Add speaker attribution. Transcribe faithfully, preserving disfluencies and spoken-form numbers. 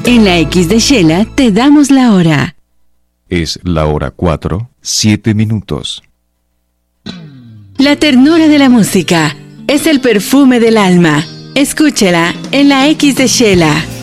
Speaker 1: En la X de Shela te damos la hora.
Speaker 2: Es la hora cuatro, siete minutos.
Speaker 1: La ternura de la música es el perfume del alma. Escúchela en la X de Shela.